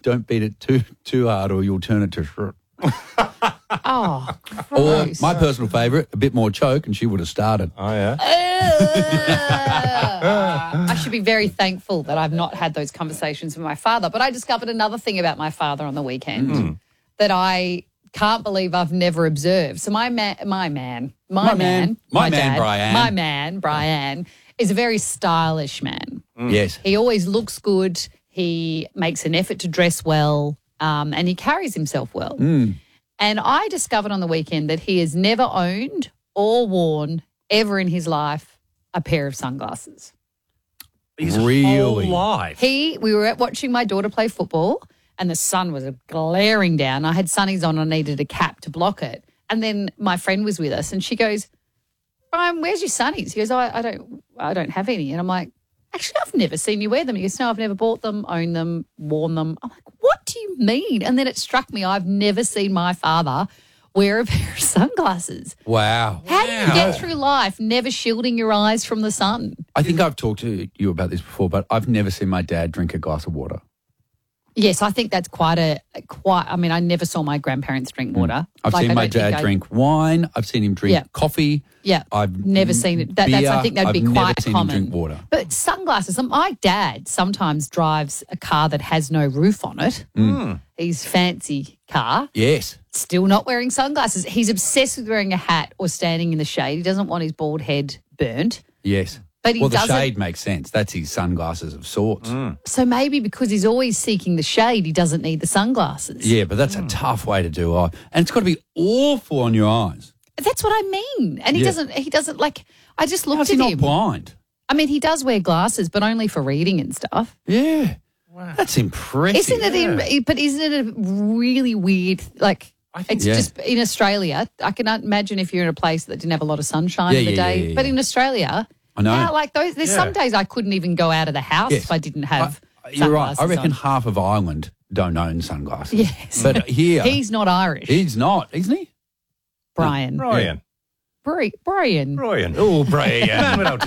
don't beat it too hard or you'll turn it to shit. Oh, Or gross. my personal favourite, a bit more choke and she would have started. Oh, yeah? I should be very thankful that I've not had those conversations with my father. But I discovered another thing about my father on the weekend that I can't believe I've never observed. So my man, Brian, is a very stylish man. Yes. He always looks good. He makes an effort to dress well, and he carries himself well. And I discovered on the weekend that he has never owned or worn ever in his life a pair of sunglasses. His Really? whole life. We were watching my daughter play football and the sun was glaring down. I had sunnies on and I needed a cap to block it. And then my friend was with us and she goes, Brian, where's your sunnies? He goes, I don't have any. And I'm like, actually, I've never seen you wear them. He goes, no, I've never bought them, owned them, worn them. I'm like, what do you mean? And then it struck me, I've never seen my father wear a pair of sunglasses. Wow. How do you get through life never shielding your eyes from the sun? I think I've talked to you about this before, but I've never seen my dad drink a glass of water. Yes, I think that's I never saw my grandparents drink water. I've seen my dad drink wine. I've seen him drink coffee. Yeah, I've never seen it. I think that'd be I've quite never seen common. him drink water. But sunglasses, my dad sometimes drives a car that has no roof on it. His fancy car. Yes. Still not wearing sunglasses. He's obsessed with wearing a hat or standing in the shade. He doesn't want his bald head burnt. Yes. But he well, the doesn't. shade makes sense. That's his sunglasses of sorts. So maybe because he's always seeking the shade, he doesn't need the sunglasses. Yeah, but that's a tough way to do it. And it's got to be awful on your eyes. That's what I mean. And he doesn't like, I just looked How's at he him. not blind? I mean, he does wear glasses, but only for reading and stuff. Yeah. Wow. That's impressive. But isn't it a really weird, like, it's Yeah. just in Australia, I can imagine if you're in a place that didn't have a lot of sunshine in the day. But in Australia, I know. There's some days I couldn't even go out of the house if I didn't have You're right. sunglasses I reckon on. half of Ireland don't own sunglasses. Yes. But here. He's not Irish. He's not, isn't he? Brian. Brian. Brian. Brian. Oh, Brian. Man without